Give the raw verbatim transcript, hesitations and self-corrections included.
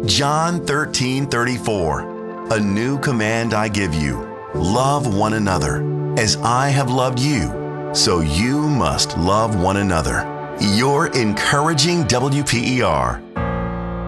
John thirteen thirty-four, a new command I give you, love one another. As I have loved you, so you must love one another. Your encouraging W P E R.